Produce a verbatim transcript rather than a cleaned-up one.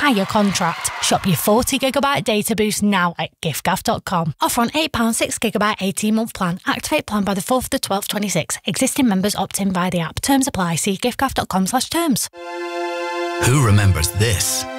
entire contract. Shop your forty gigabyte data boost now at giftgaff dot com. Offer on eight pounds six gigabyte eighteen month plan. Activate plan by the fourth of the twelfth twenty-six. Existing members opt in via the app. Terms apply. See giftgaff dot com slash terms. Who remembers this?